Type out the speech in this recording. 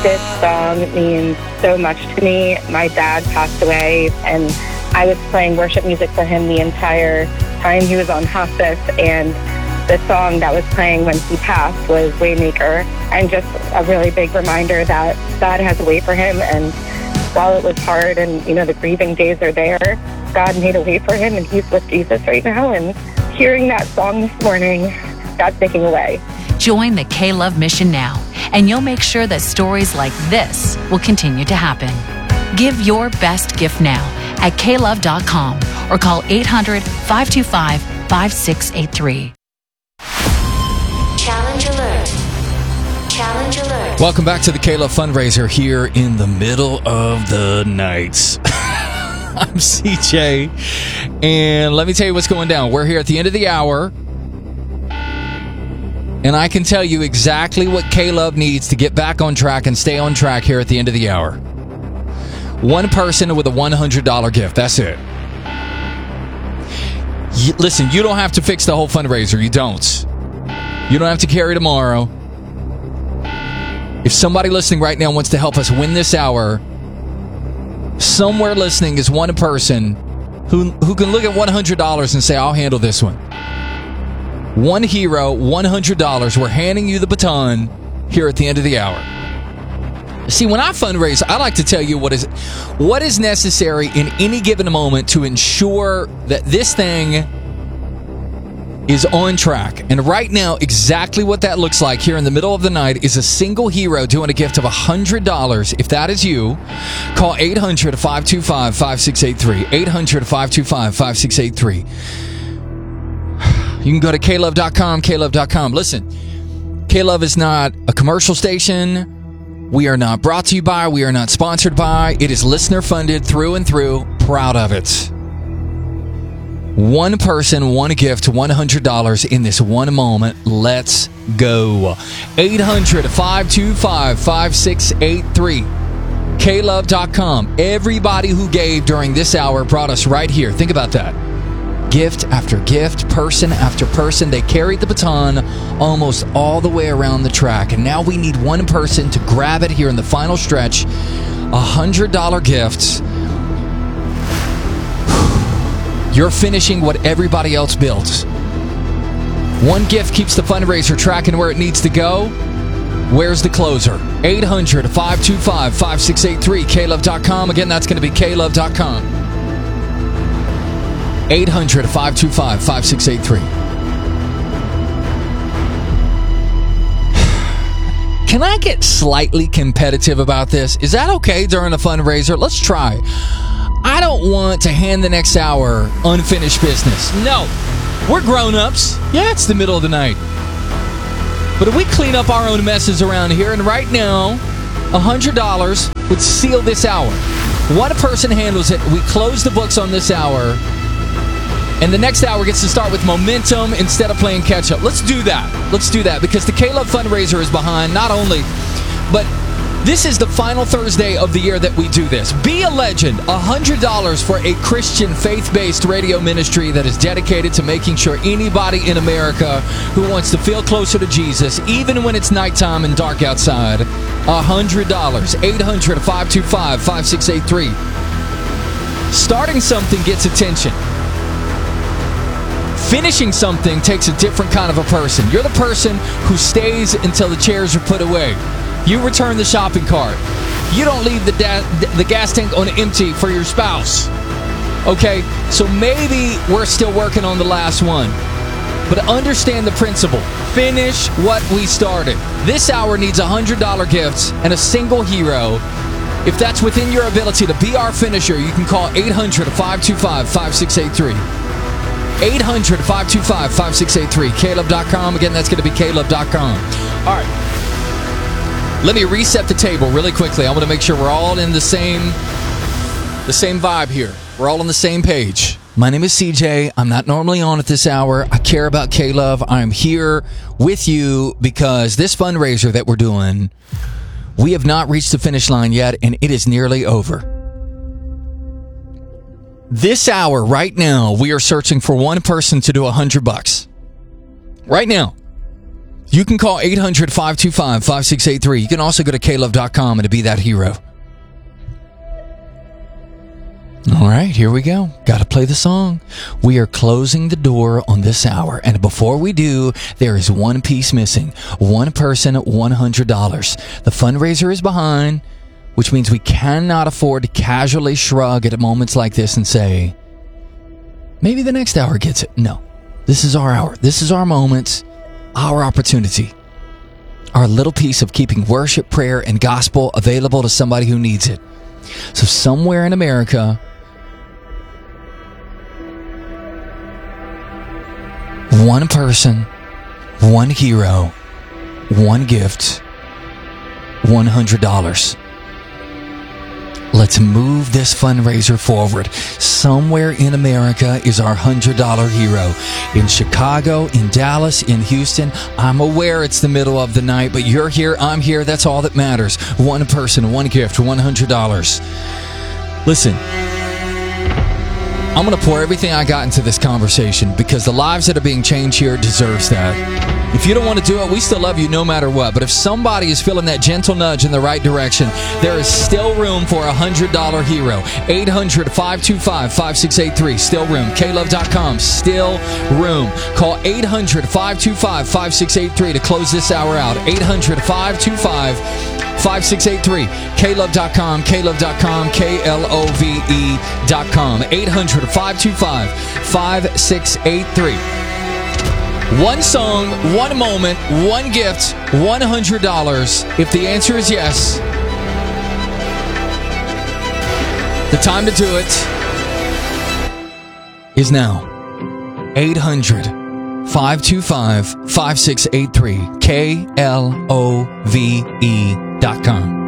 This song means so much to me. My dad passed away, and I was playing worship music for him the entire time he was on hospice, and the song that was playing when he passed was Waymaker, and just a really big reminder that God has a way for him, and while it was hard and, the grieving days are there, God made a way for him, and he's with Jesus right now, and hearing that song this morning, God's making a way. Join the K-Love mission now, and you'll make sure that stories like this will continue to happen. Give your best gift now at klove.com or call 800-525-5683. Challenge alert. Challenge alert. Welcome back to the K-Love fundraiser here in the middle of the night. I'm CJ, and let me tell you what's going down. We're here at the end of the hour, and I can tell you exactly what K-Love needs to get back on track and stay on track here at the end of the hour. One person with a $100 gift. That's it. Listen, you don't have to fix the whole fundraiser. You don't. You don't have to carry tomorrow. If somebody listening right now wants to help us win this hour, somewhere listening is one person who can look at $100 and say, I'll handle this one. One hero, $100. We're handing you the baton here at the end of the hour. See, when I fundraise, I like to tell you what is necessary in any given moment to ensure that this thing is on track. And right now, exactly what that looks like here in the middle of the night is a single hero doing a gift of $100. If that is you, call 800-525-5683. 800-525-5683. You can go to klove.com, klove.com. Listen, K-Love is not a commercial station. We are not brought to you by. We are not sponsored by. It is listener funded through and through. Proud of it. One person, one gift, $100 in this one moment. Let's go. 800-525-5683. klove.com. Everybody who gave during this hour brought us right here. Think about that. Gift after gift, person after person. They carried the baton almost all the way around the track. And now we need one person to grab it here in the final stretch. $100 gifts. You're finishing what everybody else built. One gift keeps the fundraiser tracking where it needs to go. Where's the closer? 800-525-5683. klove.com. Again, that's going to be klove.com. 800-525-5683. Can I get slightly competitive about this? Is that okay during a fundraiser? Let's try. I don't want to hand the next hour unfinished business. No. We're grown-ups. Yeah, it's the middle of the night. But if we clean up our own messes around here, and right now, $100 would seal this hour. One person handles it. We close the books on this hour. And the next hour gets to start with momentum instead of playing catch-up. Let's do that. Let's do that because the K-Love fundraiser is behind not only, but this is the final Thursday of the year that we do this. Be a legend. $100 for a Christian faith-based radio ministry that is dedicated to making sure anybody in America who wants to feel closer to Jesus, even when it's nighttime and dark outside, $100. 800-525-5683. Starting something gets attention. Finishing something takes a different kind of a person. You're the person who stays until the chairs are put away. You return the shopping cart. You don't leave the gas tank on empty for your spouse. Okay? So maybe we're still working on the last one. But understand the principle. Finish what we started. This hour needs $100 gifts and a single hero. If that's within your ability to be our finisher, you can call 800-525-5683. 800-525-5683. klove.com. Again, that's going to be klove.com. All right. Let me reset the table really quickly. I want to make sure we're all in the same vibe here. We're all on the same page. My name is CJ. I'm not normally on at this hour. I care about K-Love. I'm here with you because this fundraiser that we're doing, we have not reached the finish line yet, and it is nearly over. This hour, right now, we are searching for one person to do $100. Right now. You can call 800-525-5683. You can also go to klove.com and to be that hero. All right, here we go. Got to play the song. We are closing the door on this hour. And before we do, there is one piece missing. One person, $100. The fundraiser is behind, which means we cannot afford to casually shrug at moments like this and say, maybe the next hour gets it. No, this is our hour. This is our moment, our opportunity, our little piece of keeping worship, prayer, and gospel available to somebody who needs it. So somewhere in America, one person, one hero, one gift, $100. Let's move this fundraiser forward. Somewhere in America is our $100 hero. In Chicago, in Dallas, in Houston. I'm aware it's the middle of the night, but you're here, I'm here. That's all that matters. One person, one gift, $100. Listen, I'm going to pour everything I got into this conversation because the lives that are being changed here deserves that. If you don't want to do it, we still love you no matter what. But if somebody is feeling that gentle nudge in the right direction, there is still room for a $100 hero. 800-525-5683. Still room. klove.com. Still room. Call 800-525-5683 to close this hour out. 800-525-5683. klove.com. klove.com. klove.com. 800-525-5683. One song, one moment, one gift, $100. If the answer is yes, the time to do it is now. 800-525-5683. klove.com.